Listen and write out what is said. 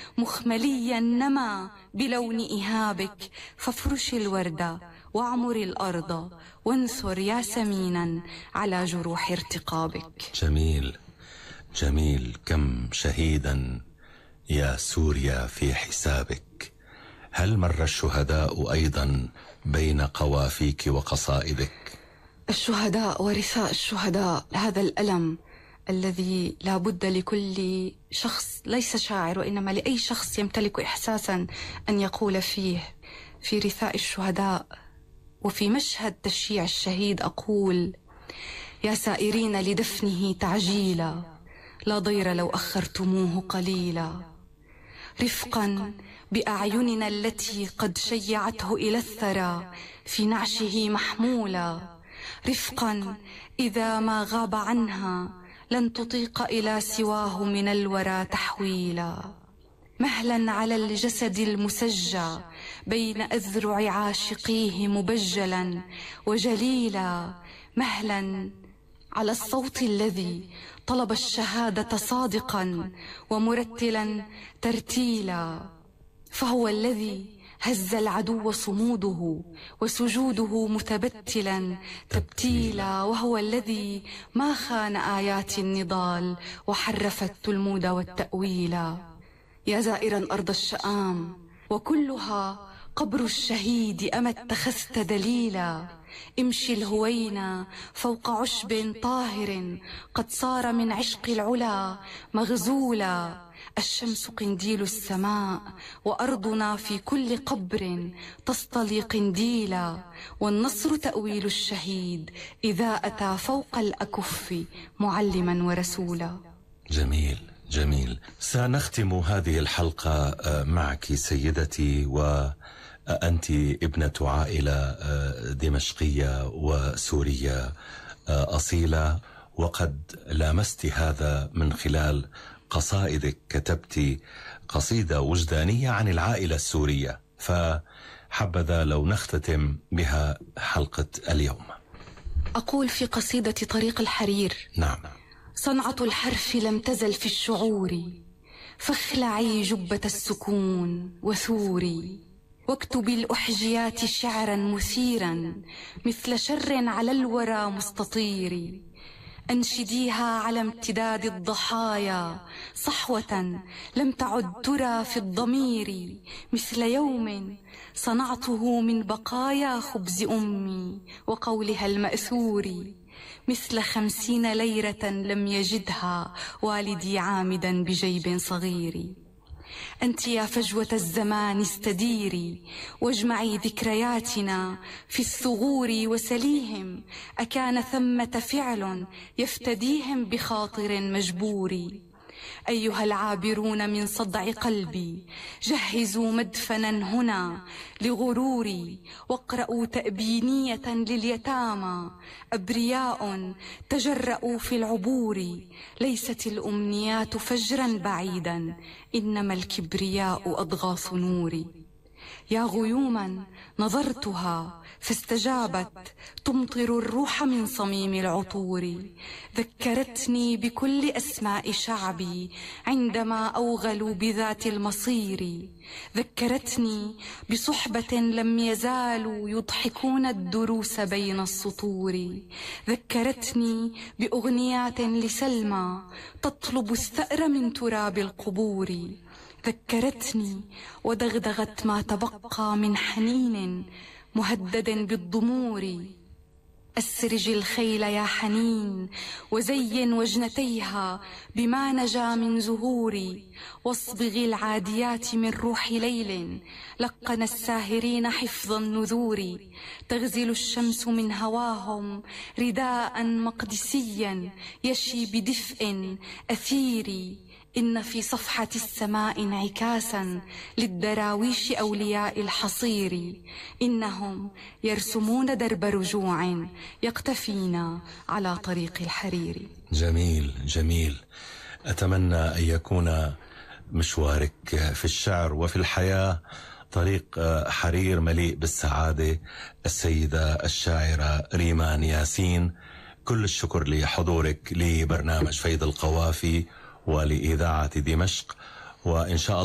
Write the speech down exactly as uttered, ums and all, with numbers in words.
مخمليا نما بلون إهابك، فافرش الورد واعمر الأرض وانثر ياسمينا على جروح ارتقابك. جميل جميل. كم شهيدا يا سوريا في حسابك. هل مر الشهداء أيضا بين قوافيك وقصائدك؟ الشهداء ورثاء الشهداء، هذا الألم الذي لا بد لكل شخص ليس شاعر وإنما لأي شخص يمتلك إحساسا أن يقول فيه. في رثاء الشهداء وفي مشهد تشييع الشهيد أقول: يا سائرين لدفنه تعجيلا، لا ضير لو أخرتموه قليلا، رفقا بأعيننا التي قد شيعته إلى الثرى في نعشه محمولا، رفقا إذا ما غاب عنها لن تطيق إلى سواه من الورى تحويلا، مهلا على الجسد المسجى بين أذرع عاشقيه مبجلا وجليلا، مهلا على الصوت الذي طلب الشهادة صادقا ومرتلا ترتيلا، فهو الذي هز العدو صموده وسجوده متبتلا تبتيلا، وهو الذي ما خان آيات النضال وحرف التلمود والتأويلا. يا زائرا أرض الشآم وكلها قبر الشهيد، أما اتخذت دليلا، امشي الهوينا فوق عشب طاهر قد صار من عشق العلا مغزولا، الشمس قنديل السماء وأرضنا في كل قبر تصطلي قنديلا، والنصر تأويل الشهيد إذا أتى فوق الأكف معلما ورسولا. جميل جميل. سنختم هذه الحلقة معك سيدتي، وأنت ابنة عائلة دمشقية وسورية أصيلة، وقد لامست هذا من خلال قصائدك. كتبت قصيدة وجدانية عن العائلة السورية، فحبذا لو نختتم بها حلقة اليوم. أقول في قصيدة طريق الحرير: نعم. صنعة الحرف لم تزل في الشعور، فاخلعي جبة السكون وثوري، واكتبي الأحجيات شعرا مثيرا مثل شر على الورى مستطير، أنشديها على امتداد الضحايا صحوة لم تعد ترى في الضمير، مثل يوم صنعته من بقايا خبز أمي وقولها المأثور، مثل خمسين ليرة لم يجدها والدي عامدا بجيب صغير. أنت يا فجوة الزمان استديري واجمعي ذكرياتنا في الثغور، وسليهم أكان ثمة فعل يفتديهم بخاطر مجبور. أيها العابرون من صدع قلبي جهزوا مدفنا هنا لغروري، واقرأوا تأبينية لليتامى أبرياء تجرؤوا في العبور، ليست الأمنيات فجرا بعيدا إنما الكبرياء أضغاث نوري. يا غيوما نظرتها فاستجابت تمطر الروح من صميم العطور، ذكرتني بكل أسماء شعبي عندما أوغلوا بذات المصير، ذكرتني بصحبة لم يزالوا يضحكون الدروس بين السطور، ذكرتني بأغنيات لسلمى تطلب الثأر من تراب القبور، ذكرتني ودغدغت ما تبقى من حنين مهدد بالضمور. أسرج الخيل يا حنين وزين وجنتيها بما نجا من زهوري، واصبغي العاديات من روح ليل لقن الساهرين حفظ النذور، تغزل الشمس من هواهم رداء مقدسيا يشي بدفء أثيري، إن في صفحة السماء انعكاسا للدراويش أولياء الحصير، إنهم يرسمون درب رجوع يقتفينا على طريق الحرير. جميل جميل. أتمنى أن يكون مشوارك في الشعر وفي الحياة طريق حرير مليء بالسعادة. السيدة الشاعرة ريمان ياسين، كل الشكر لحضورك لبرنامج فيض القوافي ولإذاعة دمشق، وإن شاء الله